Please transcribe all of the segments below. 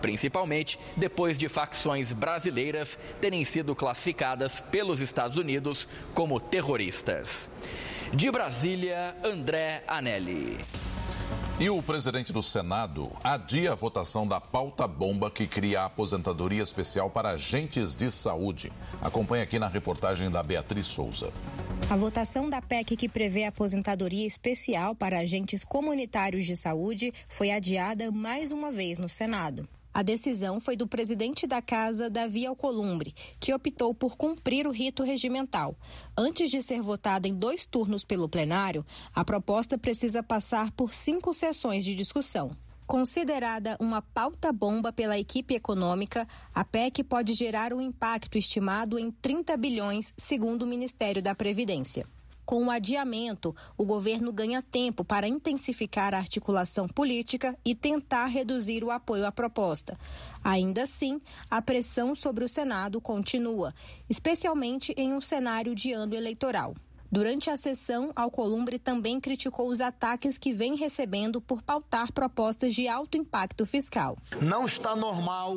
principalmente depois de facções brasileiras terem sido classificadas pelos Estados Unidos como terroristas. De Brasília, André Anelli. E o presidente do Senado adia a votação da pauta-bomba que cria a aposentadoria especial para agentes de saúde. Acompanhe aqui na reportagem da Beatriz Souza. A votação da PEC que prevê a aposentadoria especial para agentes comunitários de saúde foi adiada mais uma vez no Senado. A decisão foi do presidente da Casa, Davi Alcolumbre, que optou por cumprir o rito regimental. Antes de ser votada em 2 turnos pelo plenário, a proposta precisa passar por 5 sessões de discussão. Considerada uma pauta-bomba pela equipe econômica, a PEC pode gerar um impacto estimado em 30 bilhões, segundo o Ministério da Previdência. Com o adiamento, o governo ganha tempo para intensificar a articulação política e tentar reduzir o apoio à proposta. Ainda assim, a pressão sobre o Senado continua, especialmente em um cenário de ano eleitoral. Durante a sessão, Alcolumbre também criticou os ataques que vem recebendo por pautar propostas de alto impacto fiscal. Não está normal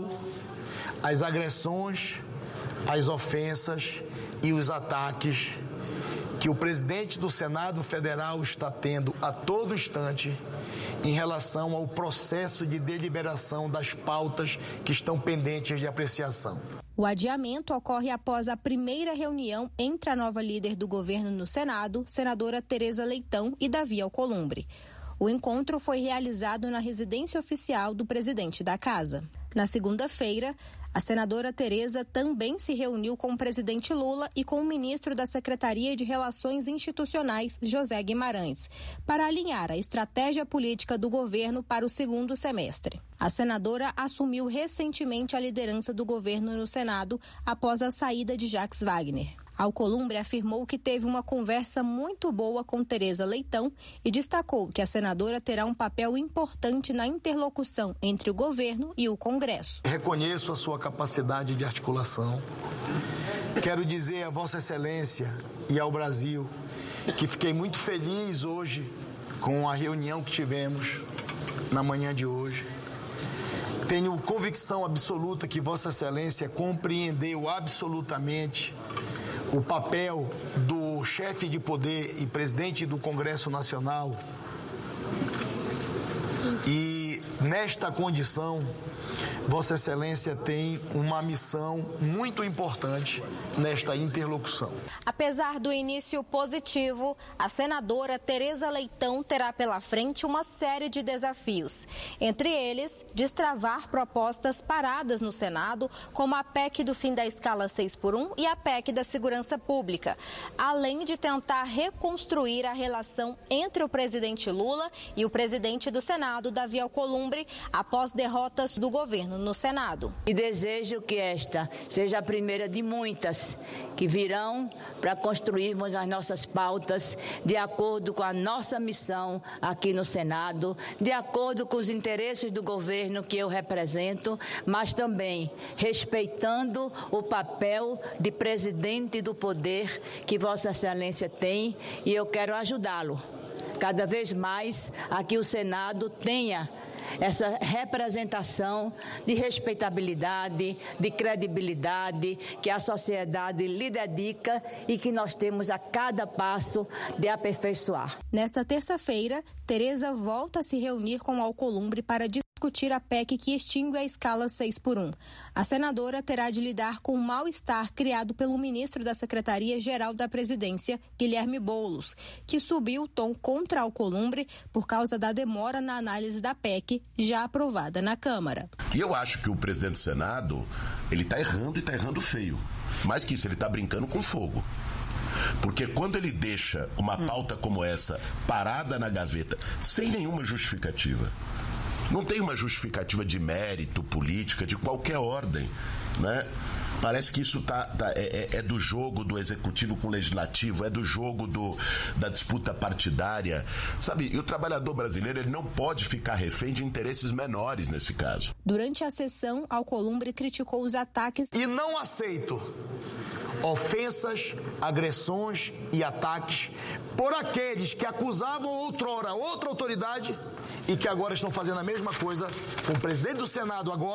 as agressões, as ofensas e os ataques que o presidente do Senado Federal está tendo a todo instante em relação ao processo de deliberação das pautas que estão pendentes de apreciação. O adiamento ocorre após a primeira reunião entre a nova líder do governo no Senado, senadora Tereza Leitão, e Davi Alcolumbre. O encontro foi realizado na residência oficial do presidente da Casa. Na segunda-feira, a senadora Tereza também se reuniu com o presidente Lula e com o ministro da Secretaria de Relações Institucionais, José Guimarães, para alinhar a estratégia política do governo para o segundo semestre. A senadora assumiu recentemente a liderança do governo no Senado após a saída de Jacques Wagner. Alcolumbre afirmou que teve uma conversa muito boa com Tereza Leitão e destacou que a senadora terá um papel importante na interlocução entre o governo e o Congresso. Reconheço a sua capacidade de articulação. Quero dizer a Vossa Excelência e ao Brasil que fiquei muito feliz hoje com a reunião que tivemos na manhã de hoje. Tenho convicção absoluta que Vossa Excelência compreendeu absolutamente o papel do chefe de poder e presidente do Congresso Nacional. E nesta condição, Vossa Excelência tem uma missão muito importante nesta interlocução. Apesar do início positivo, a senadora Tereza Leitão terá pela frente uma série de desafios. Entre eles, destravar propostas paradas no Senado, como a PEC do fim da escala 6x1 e a PEC da segurança pública, além de tentar reconstruir a relação entre o presidente Lula e o presidente do Senado, Davi Alcolumbre, após derrotas do governo no Senado. E desejo que esta seja a primeira de muitas que virão para construirmos as nossas pautas de acordo com a nossa missão aqui no Senado, de acordo com os interesses do governo que eu represento, mas também respeitando o papel de presidente do poder que Vossa Excelência tem, e eu quero ajudá-lo cada vez mais a que o Senado tenha essa representação de respeitabilidade, de credibilidade que a sociedade lhe dedica e que nós temos a cada passo de aperfeiçoar. Nesta terça-feira, Tereza volta a se reunir com Alcolumbre para discutir a PEC que extingue a escala 6x1. A senadora terá de lidar com o mal-estar criado pelo ministro da Secretaria-Geral da Presidência, Guilherme Boulos, que subiu o tom contra Alcolumbre por causa da demora na análise da PEC, já aprovada na Câmara. E eu acho que o presidente do Senado, ele está errando e está errando feio. Mais que isso, ele está brincando com fogo. Porque quando ele deixa uma pauta como essa parada na gaveta, sem nenhuma justificativa, não tem uma justificativa de mérito, política, de qualquer ordem, né? Parece que isso é do jogo do executivo com o legislativo, é do jogo da disputa partidária, sabe? E o trabalhador brasileiro, ele não pode ficar refém de interesses menores nesse caso. Durante a sessão, Alcolumbre criticou os ataques. E não aceito ofensas, agressões e ataques por aqueles que acusavam outrora outra autoridade e que agora estão fazendo a mesma coisa com o presidente do Senado agora.